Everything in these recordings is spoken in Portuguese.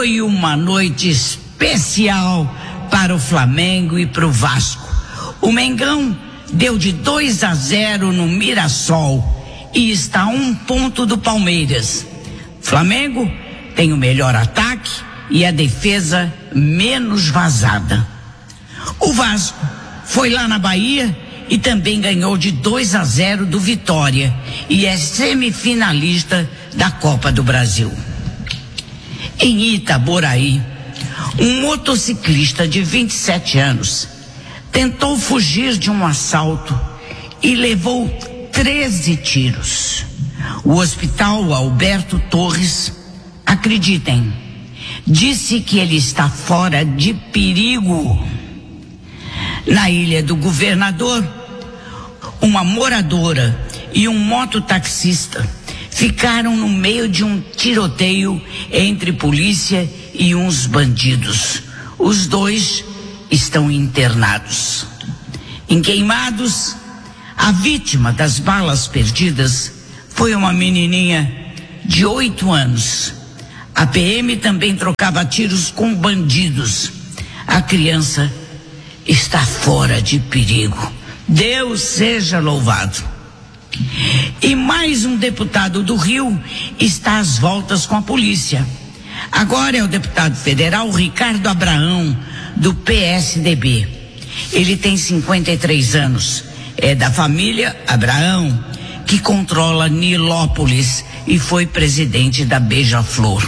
Foi uma noite especial para o Flamengo e para o Vasco. O Mengão deu de 2-0 no Mirassol e está a 1 ponto do Palmeiras. Flamengo tem o melhor ataque e a defesa menos vazada. O Vasco foi lá na Bahia e também ganhou de 2-0 do Vitória e é semifinalista da Copa do Brasil. Em Itaboraí, um motociclista de 27 anos tentou fugir de um assalto e levou 13 tiros. O Hospital Alberto Torres, acreditem, disse que ele está fora de perigo. Na Ilha do Governador, uma moradora e um mototaxista ficaram no meio de um tiroteio entre polícia e uns bandidos. Os dois estão internados. Em Queimados, a vítima das balas perdidas foi uma menininha de 8 anos. A PM também trocava tiros com bandidos. A criança está fora de perigo. Deus seja louvado. E mais um deputado do Rio está às voltas com a polícia. Agora é o deputado federal Ricardo Abraão, do PSDB. Ele tem 53 anos. É da família Abraão, que controla Nilópolis e foi presidente da Beija-Flor.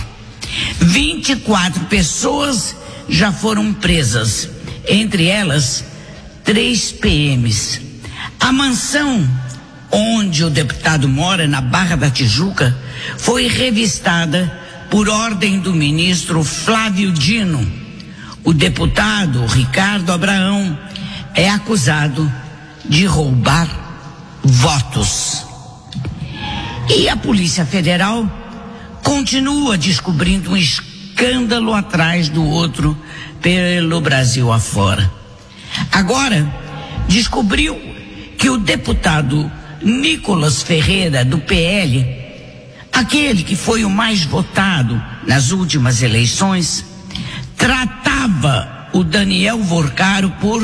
24 pessoas já foram presas, entre elas 3 PMs. A mansão onde o deputado mora, na Barra da Tijuca, foi revistada por ordem do ministro Flávio Dino. O deputado Ricardo Abraão é acusado de roubar votos. E a Polícia Federal continua descobrindo um escândalo atrás do outro pelo Brasil afora. Agora, descobriu que o deputado Nicolas Ferreira, do PL, aquele que foi o mais votado nas últimas eleições, tratava o Daniel Vorcaro por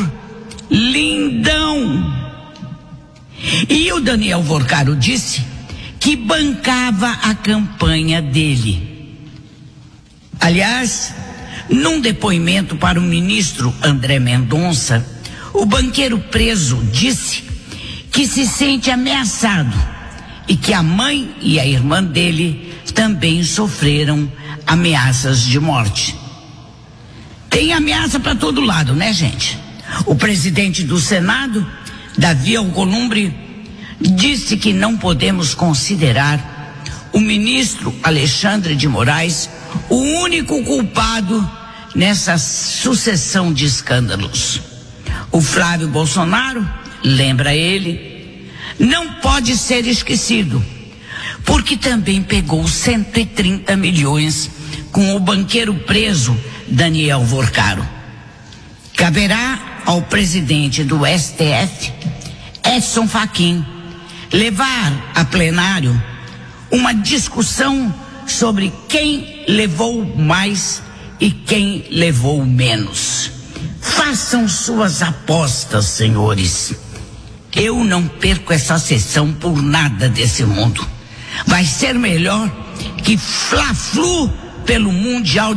lindão. E o Daniel Vorcaro disse que bancava a campanha dele. Aliás, num depoimento para o ministro André Mendonça, o banqueiro preso disse que se sente ameaçado e que a mãe e a irmã dele também sofreram ameaças de morte. Tem ameaça para todo lado, né, gente? O presidente do Senado, Davi Alcolumbre, disse que não podemos considerar o ministro Alexandre de Moraes o único culpado nessa sucessão de escândalos. O Flávio Bolsonaro, lembra ele, não pode ser esquecido, porque também pegou 130 milhões com o banqueiro preso Daniel Vorcaro. Caberá ao presidente do STF, Edson Fachin, levar a plenário uma discussão sobre quem levou mais e quem levou menos. Façam suas apostas, senhores. Eu não perco essa sessão por nada desse mundo. Vai ser melhor que Fla-Flu pelo Mundial